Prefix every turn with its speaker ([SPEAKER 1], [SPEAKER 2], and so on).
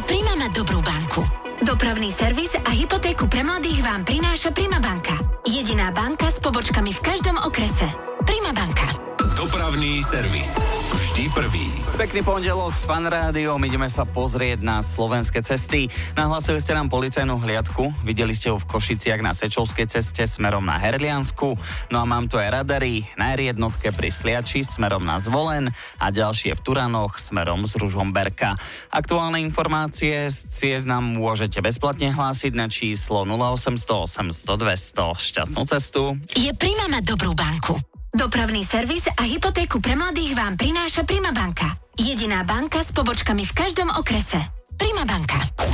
[SPEAKER 1] Prima mať dobrú banku. Dopravný servis a hypotéku pre mladých vám prináša Prima banka. Jediná banka s pobočkami v každom okrese. Prima banka.
[SPEAKER 2] Dopravný servis. Vždy prvý.
[SPEAKER 3] Pekný pondelok s Fan Rádiom. Ideme sa pozrieť na slovenské cesty. Nahlásili ste nám policajnú hliadku. Videli ste ho v Košiciach na Sečovskej ceste smerom na Herliansku. No a mám tu aj radary na R1 pri Sliači smerom na Zvolen a ďalšie v Turanoch smerom z Ružomberka. Aktuálne informácie z ciest nám môžete bezplatne hlásiť na číslo 0800 800 200. Šťastnú cestu.
[SPEAKER 1] Je Prima mať dobrú banku. Dopravný servis a hypotéku pre mladých vám prináša Prima banka. Jediná banka s pobočkami v každom okrese. Prima banka.